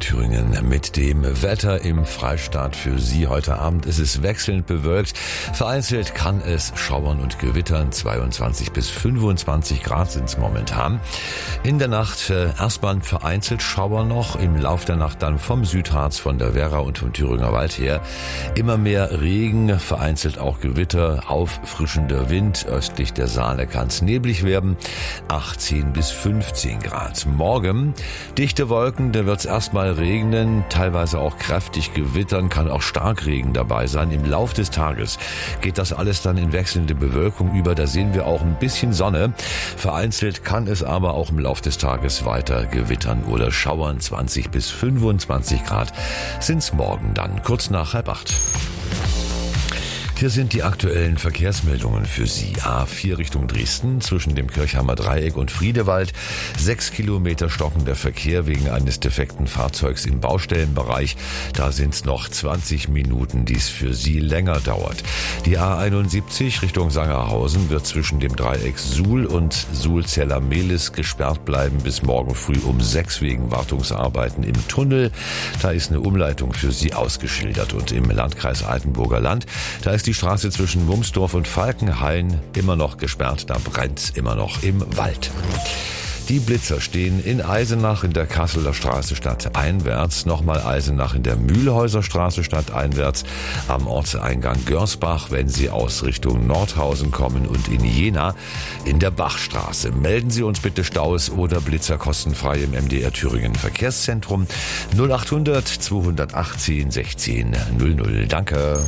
Thüringen mit dem Wetter im Freistaat für Sie. Heute Abend ist es wechselnd bewölkt. Vereinzelt kann es schauern und gewittern. 22 bis 25 Grad sind es momentan. In der Nacht erstmal vereinzelt Schauer noch. Im Lauf der Nacht dann vom Südharz, von der Werra und vom Thüringer Wald her immer mehr Regen, vereinzelt auch Gewitter, auffrischender Wind. Östlich der Saale kann es neblig werden. 18 bis 15 Grad. Morgen dichte Wolken, da wird es erstmal regnen, teilweise auch kräftig gewittern, kann auch Starkregen dabei sein. Im Lauf des Tages geht das alles dann in wechselnde Bewölkung über. Da sehen wir auch ein bisschen Sonne. Vereinzelt kann es aber auch im Lauf des Tages weiter gewittern oder schauern. 20 bis 25 Grad sind's morgen dann, kurz nach 7:30. Hier sind die aktuellen Verkehrsmeldungen für Sie. A4 Richtung Dresden zwischen dem Kirchheimer Dreieck und Friedewald. 6 Kilometer stockender Verkehr wegen eines defekten Fahrzeugs im Baustellenbereich. Da sind es noch 20 Minuten, die es für Sie länger dauert. Die A71 Richtung Sangerhausen wird zwischen dem Dreieck Suhl und Suhl-Zella-Mehlis gesperrt bleiben bis morgen früh um 6 wegen Wartungsarbeiten im Tunnel. Da ist eine Umleitung für Sie ausgeschildert. Und im Landkreis Altenburger Land, da ist die Straße zwischen Wumsdorf und Falkenhain immer noch gesperrt, da brennt's immer noch im Wald. Die Blitzer stehen in Eisenach in der Kasseler Straße stadteinwärts, nochmal Eisenach in der Mühlhäuser Straße stadteinwärts, am Ortseingang Görsbach, wenn Sie aus Richtung Nordhausen kommen, und in Jena in der Bachstraße. Melden Sie uns bitte Staus oder Blitzer kostenfrei im MDR Thüringen Verkehrszentrum 0800 218 16 00. Danke.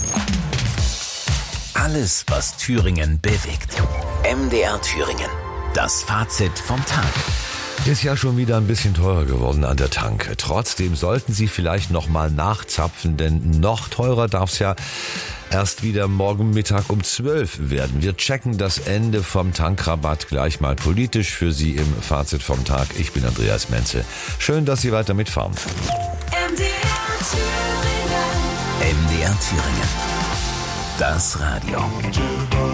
Alles, was Thüringen bewegt. MDR Thüringen. Das Fazit vom Tag. Ist ja schon wieder ein bisschen teurer geworden an der Tanke. Trotzdem sollten Sie vielleicht noch mal nachzapfen, denn noch teurer darf es ja erst wieder morgen Mittag um 12 werden. Wir checken das Ende vom Tankrabatt gleich mal politisch für Sie im Fazit vom Tag. Ich bin Andreas Menzel. Schön, dass Sie weiter mitfahren. MDR Thüringen. MDR Thüringen. Das Radio.